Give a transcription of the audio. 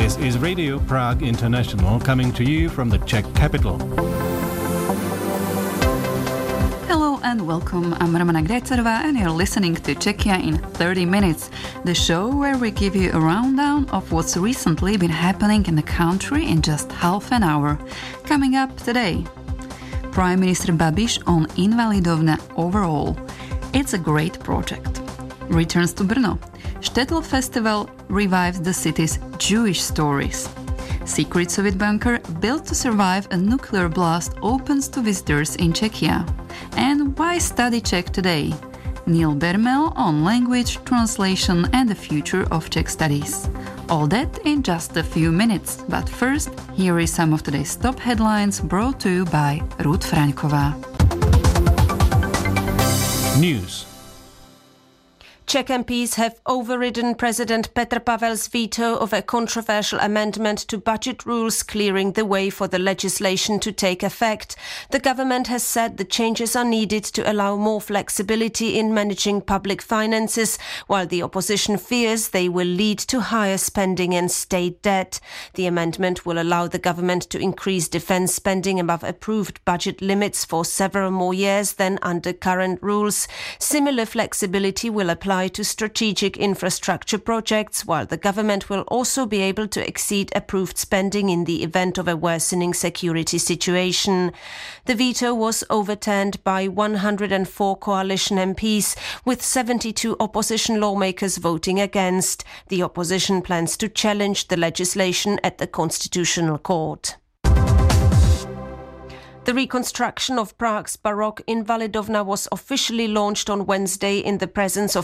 This is Radio Prague International coming to you from the Czech capital. Hello and welcome. I'm Romana Grejcerová and you're listening to Czechia in 30 minutes, the show where we give you a rundown of what's recently been happening in the country in just half an hour. Coming up today, Prime Minister Babiš on Invalidovna overall. It's a great project. Returns to Brno. Štetl Festival revives the city's Jewish stories. Secret Soviet bunker built to survive a nuclear blast opens to visitors in Czechia. And why study Czech today? Neil Bermel on language, translation and the future of Czech studies. All that in just a few minutes. But first, here is some of today's top headlines brought to you by Ruth Fraňková. News. Czech MPs have overridden President Petr Pavel's veto of a controversial amendment to budget rules, clearing the way for the legislation to take effect. The government has said the changes are needed to allow more flexibility in managing public finances, while the opposition fears they will lead to higher spending and state debt. The amendment will allow the government to increase defence spending above approved budget limits for several more years than under current rules. Similar flexibility will apply to strategic infrastructure projects, while the government will also be able to exceed approved spending in the event of a worsening security situation. The veto was overturned by 104 coalition MPs, with 72 opposition lawmakers voting against. The opposition plans to challenge the legislation at the Constitutional Court. The reconstruction of Prague's Baroque Invalidovna was officially launched on Wednesday in the presence of